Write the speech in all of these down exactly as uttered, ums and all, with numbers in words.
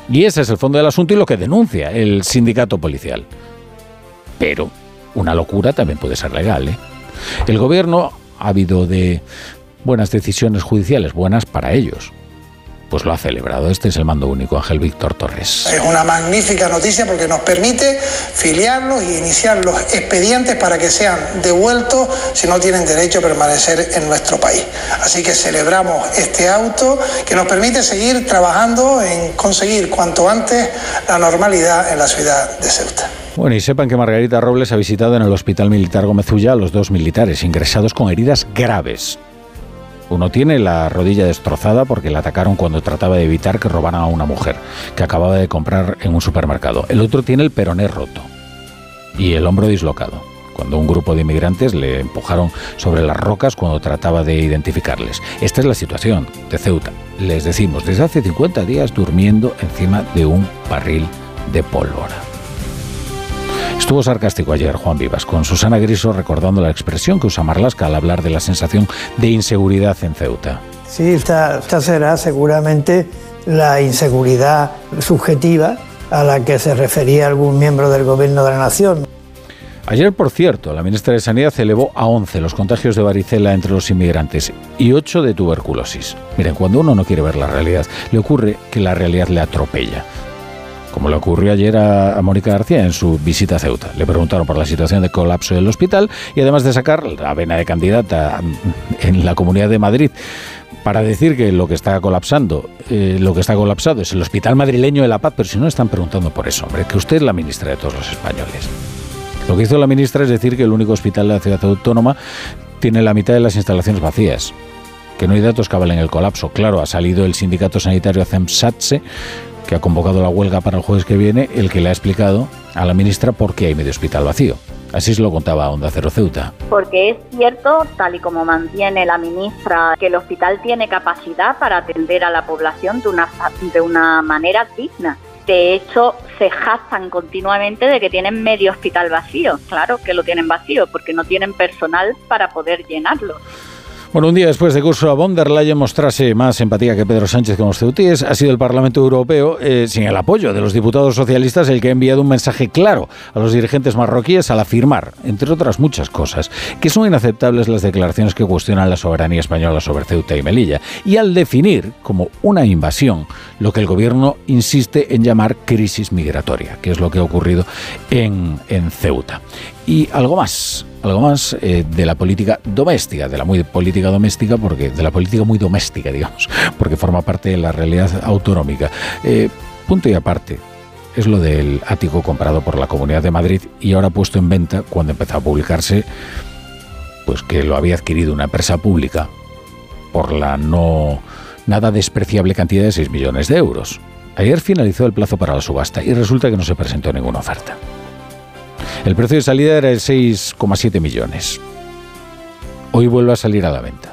Y ese es el fondo del asunto y lo que denuncia el sindicato policial. Pero una locura también puede ser legal, ¿eh? El gobierno ha habido de buenas decisiones judiciales, buenas para ellos. Pues lo ha celebrado. Este es el mando único, Ángel Víctor Torres. Es una magnífica noticia porque nos permite filiarlos y iniciar los expedientes para que sean devueltos si no tienen derecho a permanecer en nuestro país. Así que celebramos este auto que nos permite seguir trabajando en conseguir cuanto antes la normalidad en la ciudad de Ceuta. Bueno, y sepan que Margarita Robles ha visitado en el Hospital Militar Gómez Ulla a los dos militares ingresados con heridas graves. Uno tiene la rodilla destrozada porque la atacaron cuando trataba de evitar que robaran a una mujer que acababa de comprar en un supermercado. El otro tiene el peroné roto y el hombro dislocado, cuando un grupo de inmigrantes le empujaron sobre las rocas cuando trataba de identificarles. Esta es la situación de Ceuta. Les decimos, desde hace cincuenta días durmiendo encima de un barril de pólvora. Estuvo sarcástico ayer Juan Vivas con Susana Griso recordando la expresión que usa Marlaska al hablar de la sensación de inseguridad en Ceuta. Sí, esta, esta será seguramente la inseguridad subjetiva a la que se refería algún miembro del Gobierno de la Nación. Ayer, por cierto, la ministra de Sanidad elevó a once los contagios de varicela entre los inmigrantes y ocho de tuberculosis. Miren, cuando uno no quiere ver la realidad, le ocurre que la realidad le atropella. Como le ocurrió ayer a, a Mónica García en su visita a Ceuta. Le preguntaron por la situación de colapso del hospital y además de sacar la vena de candidata en la Comunidad de Madrid para decir que lo que está colapsando, eh, lo que está colapsado es el Hospital Madrileño de la Paz, pero si no están preguntando por eso, hombre, que usted es la ministra de todos los españoles. Lo que hizo la ministra es decir que el único hospital de la ciudad autónoma tiene la mitad de las instalaciones vacías, que no hay datos que avalen el colapso. Claro, ha salido el sindicato sanitario CEMSATSE, que ha convocado la huelga para el jueves que viene, el que le ha explicado a la ministra por qué hay medio hospital vacío. Así se lo contaba Onda Cero Ceuta. Porque es cierto, tal y como mantiene la ministra, que el hospital tiene capacidad para atender a la población de una, de una manera digna. De hecho, se jactan continuamente de que tienen medio hospital vacío. Claro que lo tienen vacío, porque no tienen personal para poder llenarlo. Bueno, un día después de que Ursula von der Leyen mostrase más empatía que Pedro Sánchez con los ceutíes, ha sido el Parlamento Europeo, eh, sin el apoyo de los diputados socialistas, el que ha enviado un mensaje claro a los dirigentes marroquíes al afirmar, entre otras muchas cosas, que son inaceptables las declaraciones que cuestionan la soberanía española sobre Ceuta y Melilla, y al definir como una invasión lo que el gobierno insiste en llamar crisis migratoria, que es lo que ha ocurrido en, en Ceuta. Y algo más, algo más eh, de la política doméstica, de la muy política doméstica, porque de la política muy doméstica, digamos, porque forma parte de la realidad autonómica. Eh, punto y aparte, es lo del ático comprado por la Comunidad de Madrid y ahora puesto en venta cuando empezó a publicarse, pues que lo había adquirido una empresa pública por la no nada despreciable cantidad de seis millones de euros. Ayer finalizó el plazo para la subasta y resulta que no se presentó ninguna oferta. El precio de salida era de seis coma siete millones. Hoy vuelve a salir a la venta.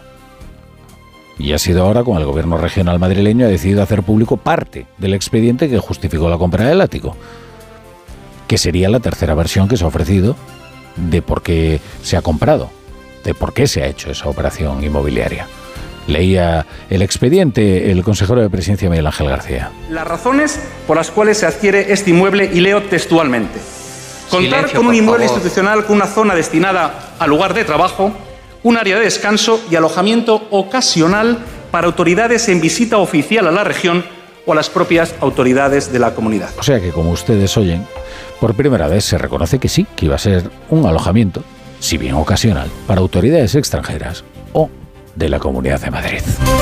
Y ha sido ahora cuando el gobierno regional madrileño ha decidido hacer público parte del expediente que justificó la compra del ático, que sería la tercera versión que se ha ofrecido de por qué se ha comprado, de por qué se ha hecho esa operación inmobiliaria. Leía el expediente el consejero de Presidencia, Miguel Ángel García. Las razones por las cuales se adquiere este inmueble, y leo textualmente: contar Silencio, con un inmueble favor. institucional con una zona destinada al lugar de trabajo, un área de descanso y alojamiento ocasional para autoridades en visita oficial a la región o a las propias autoridades de la comunidad. O sea que, como ustedes oyen, por primera vez se reconoce que sí, que iba a ser un alojamiento, si bien ocasional, para autoridades extranjeras o de la Comunidad de Madrid.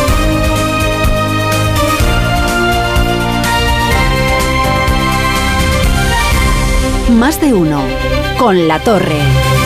Más de uno con La Torre.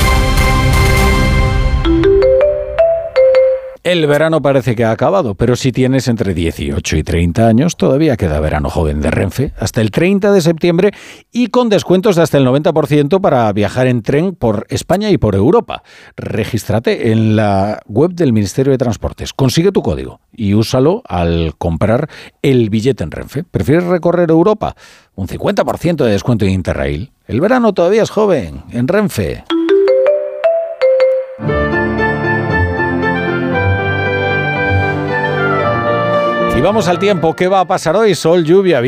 El verano parece que ha acabado, pero si tienes entre dieciocho y treinta años, todavía queda verano joven de Renfe hasta el treinta de septiembre y con descuentos de hasta el noventa por ciento para viajar en tren por España y por Europa. Regístrate en la web del Ministerio de Transportes, consigue tu código y úsalo al comprar el billete en Renfe. ¿Prefieres recorrer Europa? Un cincuenta por ciento de descuento en Interrail. El verano todavía es joven en Renfe. Y vamos al tiempo. ¿Qué va a pasar hoy? Sol, lluvia.